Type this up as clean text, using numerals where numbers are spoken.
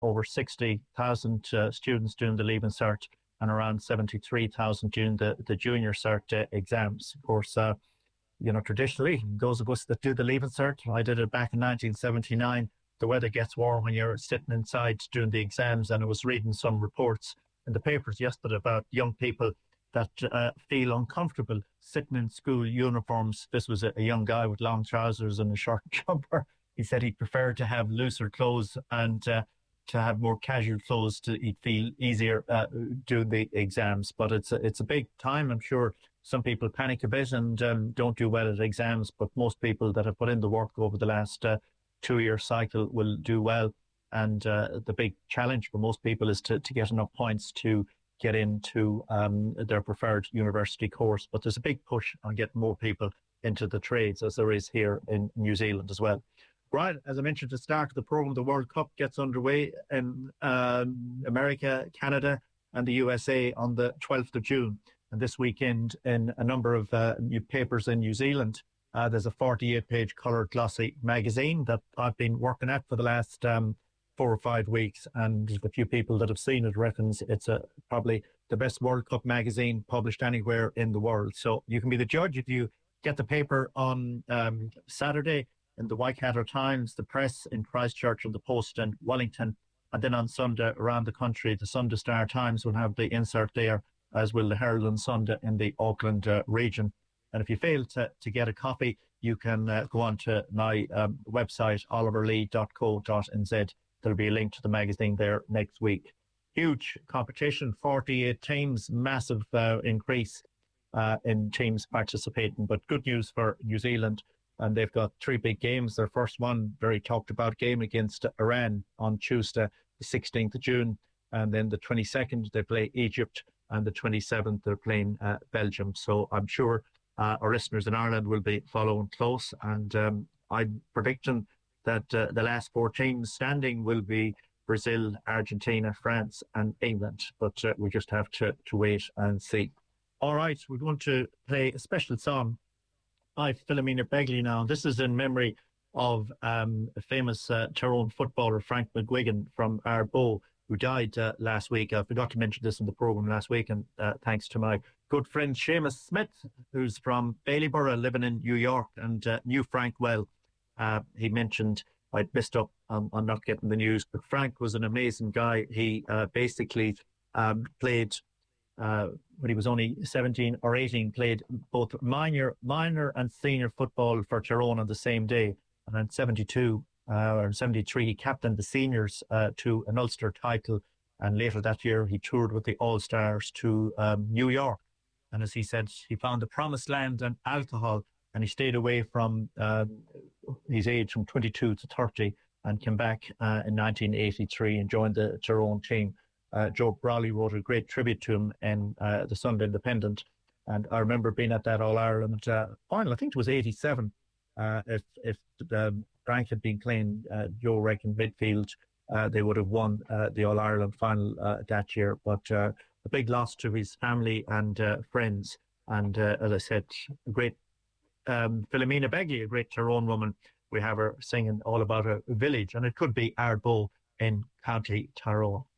over 60,000 students doing the Leaving Cert and around 73,000 doing the Junior Cert exams. Of course, traditionally, those of us that do the Leaving Cert, I did it back in 1979. The weather gets warm when you're sitting inside doing the exams, and I was reading some reports in the papers yesterday about young people that feel uncomfortable sitting in school uniforms. This was a young guy with long trousers and a short jumper. He said he'd prefer to have looser clothes and to have more casual clothes he'd feel easier doing the exams. But it's a big time. I'm sure some people panic a bit and don't do well at exams, but most people that have put in the work over the last 2-year cycle will do well. And the big challenge for most people is to get enough points to get into their preferred university course. But there's a big push on getting more people into the trades, as there is here in New Zealand as well. Right, as I mentioned at the start of the programme, the World Cup gets underway in America, Canada and the USA on the 12th of June. And this weekend, in a number of new papers in New Zealand, there's a 48-page colour glossy magazine that I've been working at for the last 4 or 5 weeks. And the few people that have seen it reckons it's probably the best World Cup magazine published anywhere in the world. So you can be the judge if you get the paper on Saturday in the Waikato Times, the Press in Christchurch, and the Post in Wellington. And then on Sunday around the country, the Sunday Star Times will have the insert there, as will the Herald and Sunday in the Auckland region. And if you fail to get a copy, you can go on to my website, oliverlee.co.nz. There'll be a link to the magazine there next week. Huge competition, 48 teams, massive increase in teams participating. But good news for New Zealand. And they've got 3 big games. Their first one, very talked about game against Iran on Tuesday, the 16th of June. And then the 22nd, they play Egypt. And the 27th, they're playing Belgium. So I'm sure our listeners in Ireland will be following close. And I'm predicting that the last 4 teams standing will be Brazil, Argentina, France and England. But we just have to wait and see. All right, we're going to play a special song by Philomena Begley now. This is in memory of a famous Tyrone footballer, Frank McGuigan from Arboe, who died last week. I forgot to mention this in the programme last week, and thanks to my good friend Seamus Smith, who's from Baileyborough, living in New York, and knew Frank well. He mentioned I'd missed up on not getting the news, but Frank was an amazing guy. He basically played, when he was only 17 or 18, played both minor and senior football for Tyrone on the same day. And in 72 or 73, he captained the seniors to an Ulster title. And later that year, he toured with the All-Stars to New York. And as he said, he found the promised land and alcohol, and he stayed away from his age from 22 to 30 and came back in 1983 and joined the Tyrone team. Joe Brawley wrote a great tribute to him in the Sunday Independent. And I remember being at that All-Ireland final. I think it was 87. If Frank had been playing Joe Reck in midfield, they would have won the All-Ireland final that year. But a big loss to his family and friends. And as I said, a great Philomena Begley, a great Tyrone woman. We have her singing all about a village, and it could be Arboe in County Tyrone.